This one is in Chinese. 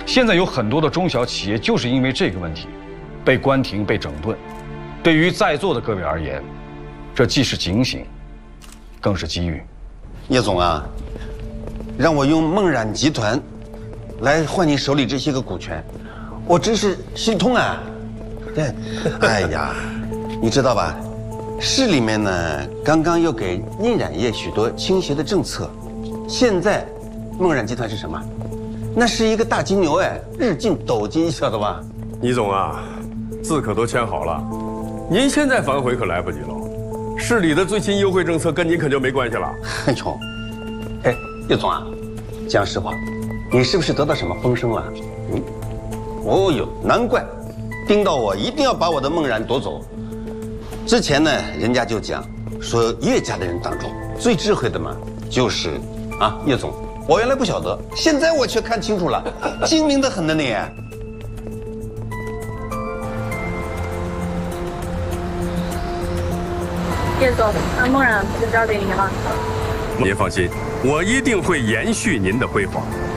现在有很多的中小企业就是因为这个问题，被关停、被整顿。对于在座的各位而言，这既是警醒，更是机遇。 叶总啊，让我用梦冉集团来换你手里这些个股权，我真是心痛啊！对，哎呀，你知道吧？市里面呢，刚刚又给印染业许多倾斜的政策，现在梦冉集团是什么？那是一个大金牛哎，日进斗金，晓得吧？ 倪总啊，字可都签好了，您现在反悔可来不及了。市里的最新优惠政策跟您可就没关系了。 哎呦，哎，叶总啊，讲实话，你是不是得到什么风声了？嗯，哦呦，难怪，盯到我一定要把我的梦冉夺走。之前呢，人家就讲说叶家的人当中最智慧的嘛，就是啊叶总。我原来不晓得，现在我却看清楚了，精明的很的你。 叶总，那梦冉就交给您了。 您放心，我一定会延续您的辉煌。